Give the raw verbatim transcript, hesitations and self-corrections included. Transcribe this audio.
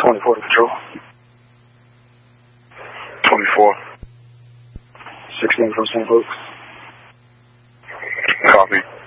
twenty-four to Patrol. twenty-four. sixteen from Saint Luke's. Copy.